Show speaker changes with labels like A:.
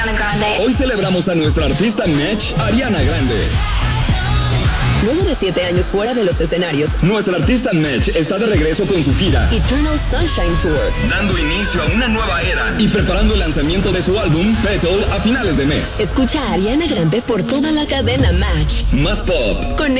A: Hoy celebramos a nuestra artista Match, Ariana Grande.
B: Luego de 7 años fuera de los escenarios,
A: nuestra artista Match está de regreso con su gira
B: Eternal Sunshine Tour,
A: dando inicio a una nueva era y preparando el lanzamiento de su álbum Petal a finales de mes.
B: Escucha a Ariana Grande por toda la cadena Match.
A: Más pop.
B: Con